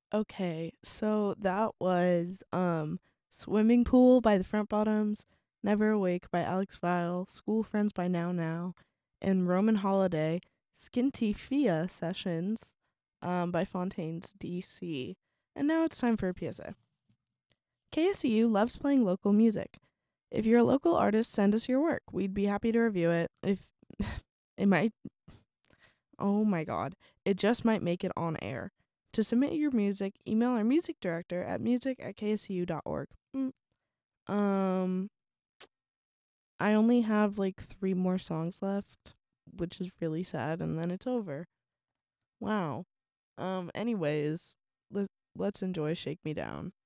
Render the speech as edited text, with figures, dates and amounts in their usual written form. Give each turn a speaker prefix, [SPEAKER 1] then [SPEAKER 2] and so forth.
[SPEAKER 1] Okay, so that was Swimming Pool by the Front Bottoms, Never Awake by Alex Vile, School Friends by Now Now, and Roman Holiday, Skinty Fia Sessions by Fontaines DC. And now it's time for a PSA. KSU loves playing local music. If you're a local artist, send us your work. We'd be happy to review it. If it might Oh my god. It just might make it on air. To submit your music, email our music director at music@ksu.org. Um, I only have like 3 more songs left, which is really sad, and then it's over. Wow. Anyways, let's enjoy Shake Me Down.